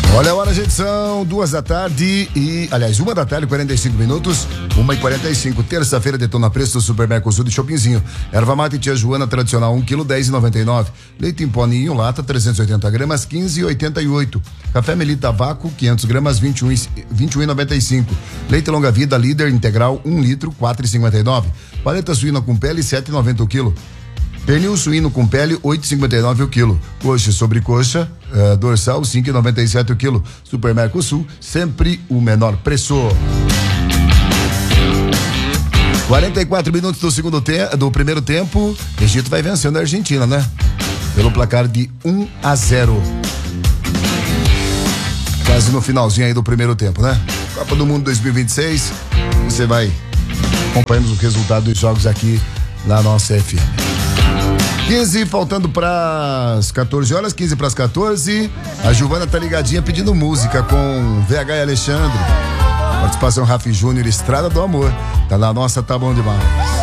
Olha a hora, gente, são 2 da tarde aliás, 1 da tarde, 45 minutos, 1h45, terça-feira, detona preço do Supermercosul de Shoppingzinho. Erva mate Tia Joana tradicional, 1 kg, 10,99. Leite em pó Ninho lata, 380 gramas, 15,88. Café Melita vácuo, 500 gramas, 21,95. Leite longa vida líder integral, 1 litro, 4,59. Paleta suína com pele, 7,90 o quilo. Pernil suíno com pele, 8,59 o quilo. Coxa sobre coxa, dorsal, 5,97 o quilo. Supermercosul, sempre o menor preço. 44 minutos do primeiro tempo. Egito vai vencendo a Argentina, né? Pelo placar de 1-0. Quase no finalzinho aí do primeiro tempo, né? Copa do Mundo 2026. Você vai acompanhando os resultados dos jogos aqui na nossa FM. 15, faltando para as 14 horas, 15 para as 14. A Giovana tá ligadinha pedindo música com VH e Alexandre. Participação Rafi Júnior, Estrada do Amor. Tá na nossa, tá bom demais.